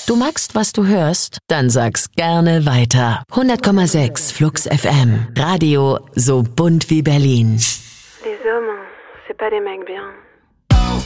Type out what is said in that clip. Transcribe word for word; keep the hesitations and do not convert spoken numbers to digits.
Du magst, was du hörst? Dann sag's gerne weiter. hundert Komma sechs Flux F M. Radio so bunt wie Berlin. Les hommes, c'est pas des mecs bien.